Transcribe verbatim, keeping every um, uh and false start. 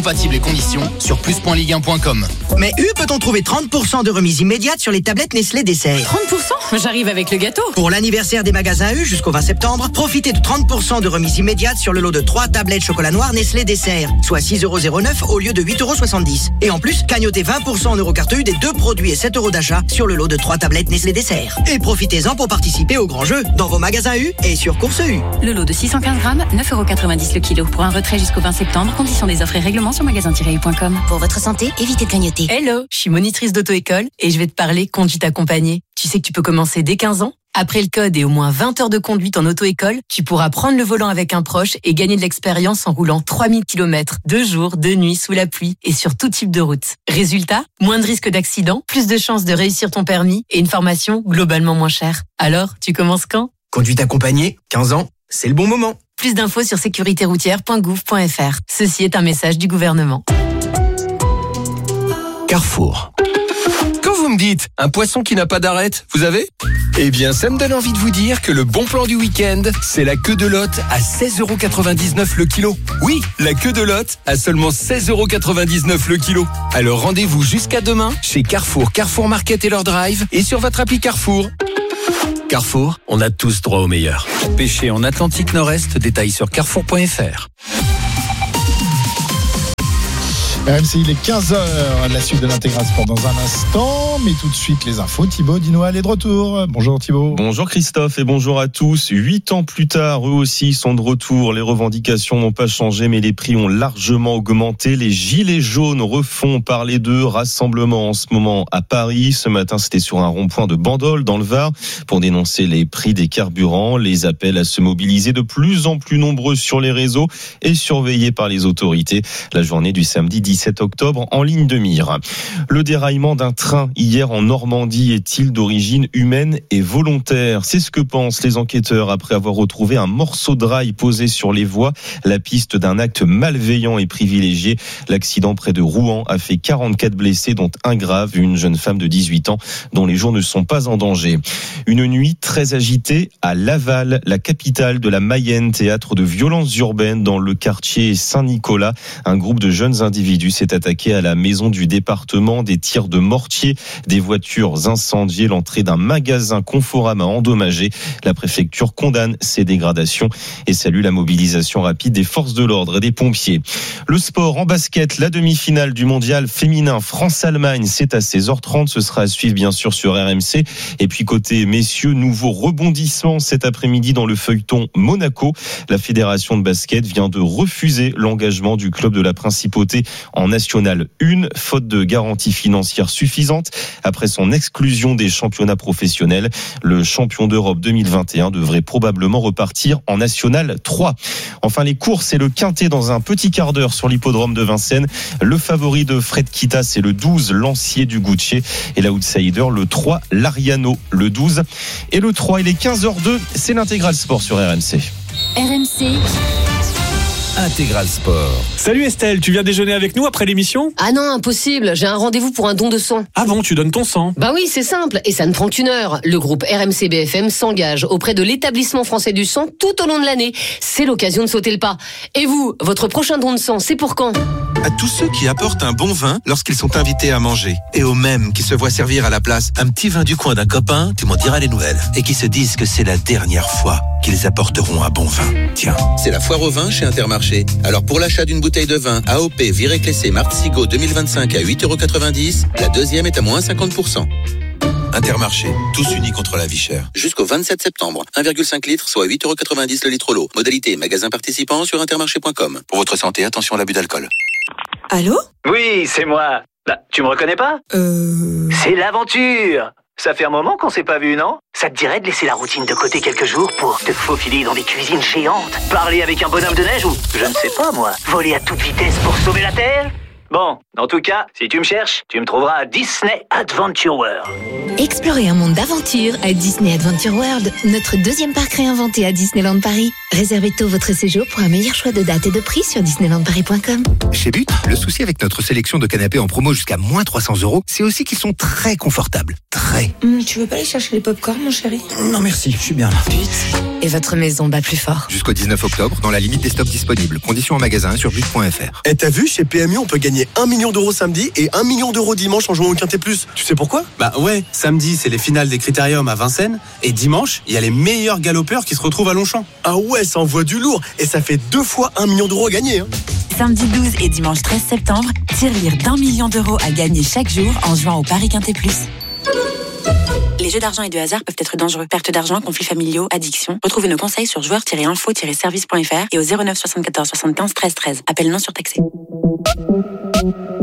Compatibles et conditions sur plus point ligue un point com. Mais U, peut-on trouver trente pour cent de remise immédiate sur les tablettes Nestlé Dessert? trente pour cent? J'arrive avec le gâteau. Pour l'anniversaire des magasins U jusqu'au vingt septembre, profitez de trente pour cent de remise immédiate sur le lot de trois tablettes chocolat noir Nestlé Dessert, soit six euros zéro neuf au lieu de huit euros soixante-dix. Et en plus, cagnotez vingt pour cent en Eurocarte U des deux produits et sept euros d'achat sur le lot de trois tablettes Nestlé Dessert. Et profitez-en pour participer au grand jeu dans vos magasins U et sur Course U. Le lot de six cent quinze grammes, neuf euros quatre-vingt-dix le kilo. Pour un retrait jusqu'au vingt septembre, conditions des offres et règlements sur magasin tiret u point com. Pour votre santé, évitez de grignoter. Hello, je suis monitrice d'auto-école et je vais te parler conduite accompagnée. Tu sais que tu peux commencer dès quinze ans? Après le code et au moins vingt heures de conduite en auto-école, tu pourras prendre le volant avec un proche et gagner de l'expérience en roulant trois mille kilomètres, de jour, de nuit, sous la pluie et sur tout type de route. Résultat, moins de risques d'accident, plus de chances de réussir ton permis et une formation globalement moins chère. Alors, tu commences quand? Conduite accompagnée, quinze ans, c'est le bon moment. Plus d'infos sur sécurité routière point gouv point f r. Ceci est un message du gouvernement. Carrefour. Quand vous me dites un poisson qui n'a pas d'arête, vous avez? Eh bien, ça me donne envie de vous dire que le bon plan du week-end, c'est la queue de lotte à seize euros quatre-vingt-dix-neuf le kilo. Oui, la queue de lotte à seulement seize euros quatre-vingt-dix-neuf le kilo. Alors rendez-vous jusqu'à demain chez Carrefour, Carrefour Market et leur drive et sur votre appli Carrefour. Carrefour, on a tous droit au meilleur. Pêcher en Atlantique Nord-Est, détails sur carrefour point f r. R M C, il est quinze heures, la suite de l'Intégral Sport dans un instant, mais tout de suite les infos. Thibaut Dinoal est de retour. Bonjour Thibaut. Bonjour Christophe et bonjour à tous. Huit ans plus tard, eux aussi sont de retour. Les revendications n'ont pas changé, mais les prix ont largement augmenté. Les gilets jaunes refont parler d'eux. Rassemblement en ce moment à Paris. Ce matin, c'était sur un rond-point de Bandol dans le Var pour dénoncer les prix des carburants. Les appels à se mobiliser de plus en plus nombreux sur les réseaux et surveillés par les autorités. La journée du samedi dix-sept octobre en ligne de mire. Le déraillement d'un train hier en Normandie est-il d'origine humaine et volontaire? C'est ce que pensent les enquêteurs après avoir retrouvé un morceau de rail posé sur les voies. La piste d'un acte malveillant est privilégiée. L'accident près de Rouen a fait quarante-quatre blessés, dont un grave, une jeune femme de dix-huit ans dont les jours ne sont pas en danger. Une nuit très agitée à Laval, la capitale de la Mayenne, théâtre de violences urbaines dans le quartier Saint-Nicolas. Un groupe de jeunes individus s'est attaqué à la maison du département, des tirs de mortier, des voitures incendiées, l'entrée d'un magasin Conforama endommagé. La préfecture condamne ces dégradations et salue la mobilisation rapide des forces de l'ordre et des pompiers. Le sport en basket, la demi-finale du mondial féminin France-Allemagne, c'est à seize heures trente, ce sera à suivre bien sûr sur R M C. Et puis côté messieurs, nouveau rebondissement cet après-midi dans le feuilleton Monaco. La fédération de basket vient de refuser l'engagement du club de la Principauté en National un, faute de garantie financière suffisante. Après son exclusion des championnats professionnels, le champion d'Europe deux mille vingt et un devrait probablement repartir en National trois. Enfin, les courses et le quintet dans un petit quart d'heure sur l'hippodrome de Vincennes. Le favori de Fred Kita, c'est le douze, Lancier du Gucci. Et l'outsider, le trois, Lariano, le douze. Et le trois, il est quinze heures deux, c'est l'Intégral Sport sur R M C. R M C Intégral Sport. Salut Estelle, tu viens déjeuner avec nous après l'émission? Ah non, impossible, j'ai un rendez-vous pour un don de sang. Ah bon, tu donnes ton sang? Bah oui, c'est simple, et ça ne prend qu'une heure. Le groupe R M C B F M s'engage auprès de l'établissement français du sang tout au long de l'année. C'est l'occasion de sauter le pas. Et vous, votre prochain don de sang, c'est pour quand? À tous ceux qui apportent un bon vin lorsqu'ils sont invités à manger. Et aux mêmes qui se voient servir à la place un petit vin du coin d'un copain, tu m'en diras les nouvelles. Et qui se disent que c'est la dernière fois qu'ils apporteront un bon vin. Tiens, c'est la foire au vin chez Intermarché. Alors pour l'achat d'une bouteille de vin A O P Viré Clessé Martzigo deux mille vingt-cinq à huit euros quatre-vingt-dix, la deuxième est à moins cinquante pour cent. Intermarché, tous unis contre la vie chère. Jusqu'au vingt-sept septembre, un virgule cinq litres, soit huit euros quatre-vingt-dix le litre l'eau. Modalité magasin participant sur intermarché point com. Pour votre santé, attention à l'abus d'alcool. Allô? Oui, c'est moi. Bah, tu me reconnais pas? Euh... C'est l'aventure. Ça fait un moment qu'on s'est pas vu, non? Ça te dirait de laisser la routine de côté quelques jours pour te faufiler dans des cuisines géantes, parler avec un bonhomme de neige ou, je ne sais pas moi, voler à toute vitesse pour sauver la Terre? Bon, en tout cas, si tu me cherches, tu me trouveras à Disney Adventure World. Explorez un monde d'aventure à Disney Adventure World, notre deuxième parc réinventé à Disneyland Paris. Réservez tôt votre séjour pour un meilleur choix de dates et de prix sur disneyland paris point com. Chez But, le souci avec notre sélection de canapés en promo jusqu'à moins trois cents euros, c'est aussi qu'ils sont très confortables. Très. Hum, tu veux pas aller chercher les pop-corn, mon chéri? Non merci, je suis bien là. But. Et votre maison bat plus fort. Jusqu'au dix-neuf octobre, dans la limite des stocks disponibles. Conditions en magasin sur but point f r. Et t'as vu, chez P M U, on peut gagner un million d'euros samedi et un million d'euros dimanche en jouant au Quintet Plus. Tu sais pourquoi? Bah ouais, samedi, c'est les finales des Critériums à Vincennes. Et dimanche, il y a les meilleurs galopeurs qui se retrouvent à Longchamp. Ah ouais, ça envoie du lourd. Et ça fait deux fois un million d'euros à gagner. Hein. Samedi douze et dimanche treize septembre, tirelire d'un million d'euros à gagner chaque jour en jouant au Paris Quintet Plus. Les jeux d'argent et de hasard peuvent être dangereux. Perte d'argent, conflits familiaux, addiction. Retrouvez nos conseils sur joueurs tiret info tiret service point f r et au zéro neuf soixante-quatorze soixante-quinze treize treize. Appel non surtaxé.